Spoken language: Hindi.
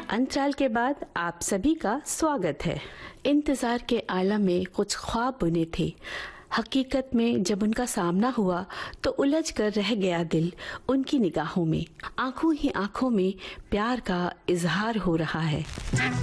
अंतराल के बाद आप सभी का स्वागत है। इंतजार के आलम में कुछ ख्वाब बुने थे। हकीकत में जब उनका सामना हुआ तो उलझ कर रह गया दिल उनकी निगाहों में। आंखों ही आंखों में प्यार का इजहार हो रहा है।